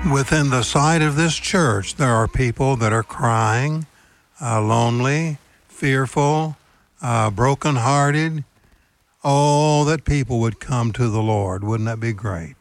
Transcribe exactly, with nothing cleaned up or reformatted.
Within the site of this church, there are people that are crying, uh, lonely, fearful, uh, brokenhearted. Oh, that people would come to the Lord. Wouldn't that be great?